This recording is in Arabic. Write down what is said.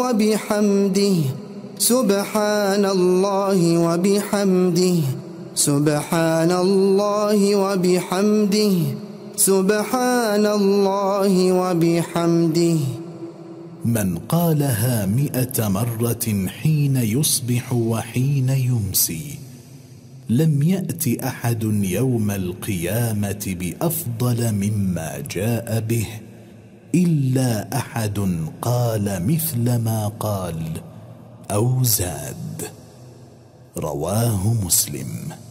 وبحمده سبحان الله وبحمده سبحان الله وبحمده سبحان الله وبحمده. من قالها 100 مرة حين يصبح وحين يمسي لم يأت أحد يوم القيامة بأفضل مما جاء به إلا أحد قال مثل ما قال أو زاد. رواه مسلم.